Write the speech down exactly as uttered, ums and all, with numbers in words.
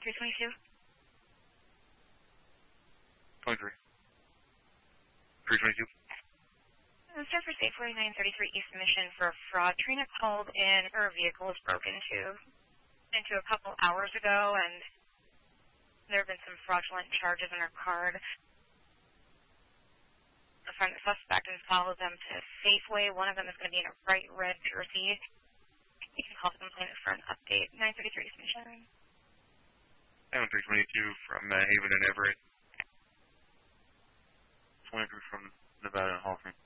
three twenty-two. twenty-three. three twenty-two. Uh, Sir, for Safeway nine thirty-three East Mission for fraud. Trina called in. Her vehicle was broken into, into a couple hours ago, and there have been some fraudulent charges on her card. To find the suspect and follow them to Safeway. One of them is going to be in a bright red jersey. You can call the complainant for an update. nine thirty-three East Mission. seven three twenty-two from uh, Haven and Everett. twenty-three from Nevada and Hawthorne.